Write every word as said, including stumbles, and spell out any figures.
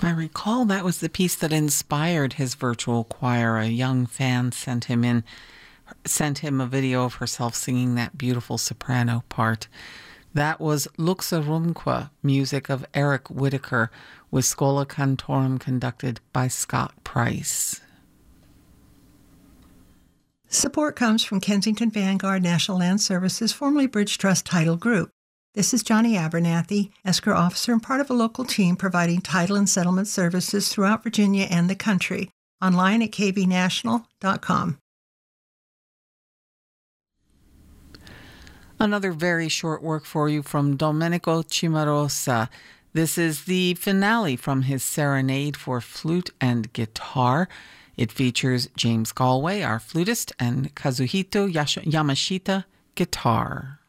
If I recall, that was the piece that inspired his virtual choir. A young fan sent him in, sent him a video of herself singing that beautiful soprano part. That was Luxarumque, music of Eric Whitaker, with Schola Cantorum conducted by Scott Price. Support comes from Kensington Vanguard National Land Services, formerly Bridge Trust Title Group. This is Johnny Abernathy, escrow officer and part of a local team providing title and settlement services throughout Virginia and the country. Online at k v national dot com. Another very short work for you from Domenico Cimarosa. This is the finale from his Serenade for Flute and Guitar. It features James Galway, our flutist, and Kazuhito Yamashita, guitar.